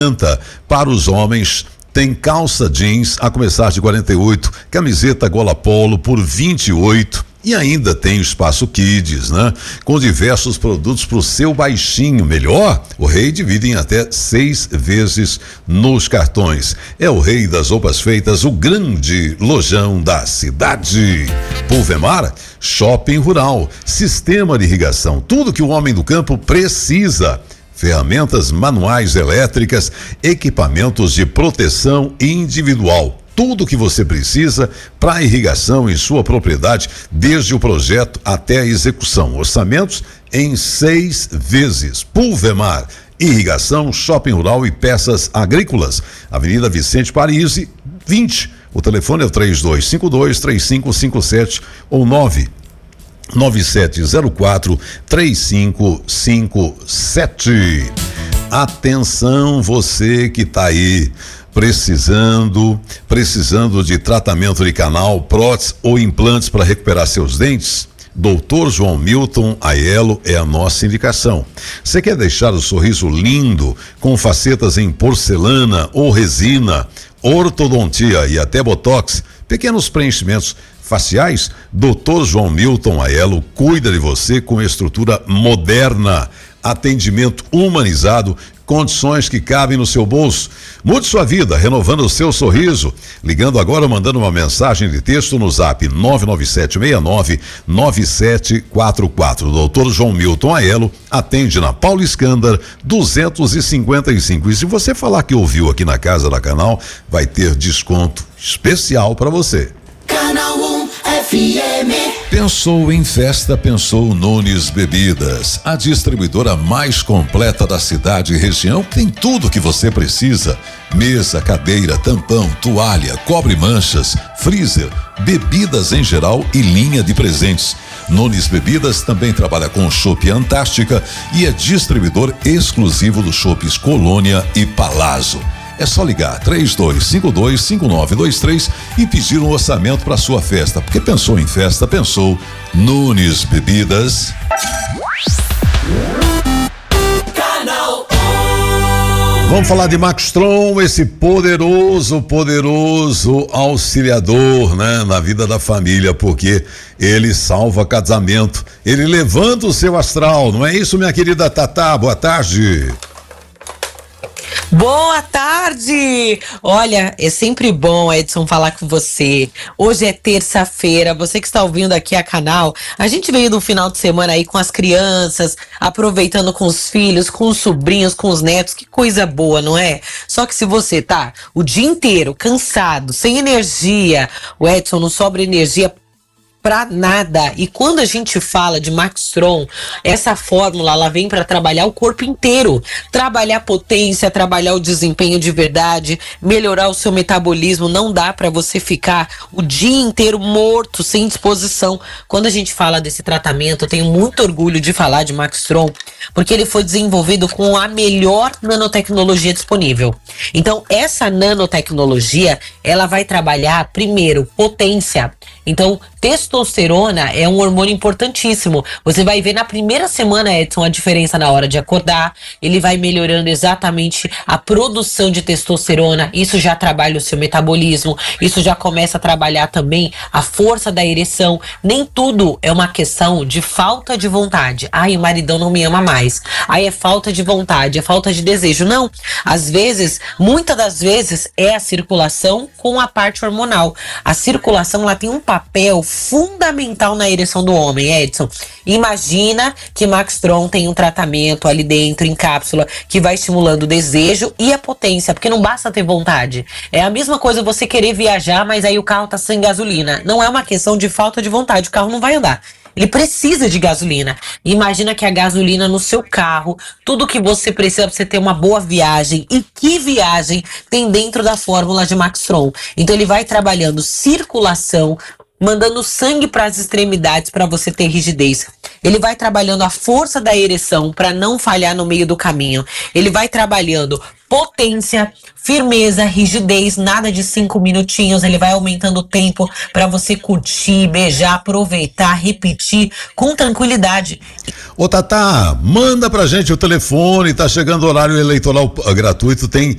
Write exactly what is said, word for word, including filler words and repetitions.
Para os homens, tem calça jeans a começar de quarenta e oito, camiseta gola polo por vinte e oito e ainda tem o espaço Kids, né? Com diversos produtos pro seu baixinho. Melhor, o Rei divide em até seis vezes nos cartões. É o Rei das roupas feitas, o grande lojão da cidade. Pulvemar, shopping rural, sistema de irrigação, tudo que o homem do campo precisa. Ferramentas manuais elétricas, equipamentos de proteção individual. Tudo que você precisa para irrigação em sua propriedade, desde o projeto até a execução. Orçamentos em seis vezes. Pulvemar, irrigação, shopping rural e peças agrícolas. Avenida Vicente Parisi, vinte. O telefone é o três dois cinco dois, três cinco cinco sete ou nove nove sete zero quatro, três cinco cinco sete. Atenção, você que tá aí precisando, precisando de tratamento de canal, prótese ou implantes para recuperar seus dentes. doutor João Milton Aiello é a nossa indicação. Você quer deixar o sorriso lindo, com facetas em porcelana ou resina, ortodontia e até botox, pequenos preenchimentos faciais? doutor João Milton Aiello cuida de você com estrutura moderna, atendimento humanizado, condições que cabem no seu bolso. Mude sua vida, renovando o seu sorriso. Ligando agora ou mandando uma mensagem de texto no zap nove nove sete seis nove nove sete quatro quatro. doutor João Milton Aiello atende na Paulo Escândar duzentos e cinquenta e cinco. E se você falar que ouviu aqui na Casa da Canal, vai ter desconto especial para você. Canal um F M. Pensou em festa, pensou Nunes Bebidas, a distribuidora mais completa da cidade e região, que tem tudo que você precisa: mesa, cadeira, tampão, toalha, cobre manchas, freezer, bebidas em geral e linha de presentes. Nunes Bebidas também trabalha com chopp Antártica e é distribuidor exclusivo dos chopps Colônia e Palazzo. É só ligar três dois cinco dois, cinco nove dois três e pedir um orçamento para sua festa, porque pensou em festa, pensou Nunes Bebidas. Canal Vamos falar de Maxtron, esse poderoso, poderoso auxiliador, né, na vida da família, porque ele salva casamento, ele levanta o seu astral, não é isso, minha querida Tatá? Boa tarde. Boa tarde! Olha, é sempre bom, Edson, falar com você. Hoje é terça-feira, você que está ouvindo aqui a Canal, a gente veio do final de semana aí com as crianças, aproveitando com os filhos, com os sobrinhos, com os netos, que coisa boa, não é? Só que se você tá o dia inteiro cansado, sem energia, o Edson, não sobra energia pra nada. E quando a gente fala de Maxtron, essa fórmula ela vem para trabalhar o corpo inteiro, trabalhar a potência, trabalhar o desempenho de verdade, melhorar o seu metabolismo. Não dá para você ficar o dia inteiro morto, sem disposição. Quando a gente fala desse tratamento, eu tenho muito orgulho de falar de Maxtron, porque ele foi desenvolvido com a melhor nanotecnologia disponível. Então essa nanotecnologia, ela vai trabalhar primeiro potência. Então testosterona é um hormônio importantíssimo. Você vai ver na primeira semana, Edson, a diferença na hora de acordar. Ele vai melhorando exatamente a produção de testosterona. Isso já trabalha o seu metabolismo. Isso já começa a trabalhar também a força da ereção. Nem tudo é uma questão de falta de vontade. Ai, o maridão não me ama mais. Ai, é falta de vontade, é falta de desejo. Não. Às vezes, muitas das vezes, é a circulação com a parte hormonal. A circulação, ela tem um papel fundamental na ereção do homem, Edson. Imagina que Maxtron tem um tratamento ali dentro, em cápsula, que vai estimulando o desejo e a potência, porque não basta ter vontade. É a mesma coisa você querer viajar, mas aí o carro tá sem gasolina. Não é uma questão de falta de vontade, o carro não vai andar. Ele precisa de gasolina. Imagina que a gasolina no seu carro, tudo que você precisa para você ter uma boa viagem. E que viagem tem dentro da fórmula de Maxtron? Então ele vai trabalhando circulação, mandando sangue para as extremidades para você ter rigidez. Ele vai trabalhando a força da ereção para não falhar no meio do caminho. Ele vai trabalhando potência, firmeza, rigidez, nada de cinco minutinhos. Ele vai aumentando o tempo para você curtir, beijar, aproveitar, repetir com tranquilidade. Ô Tatá, manda pra gente o telefone, tá chegando o horário eleitoral gratuito, tem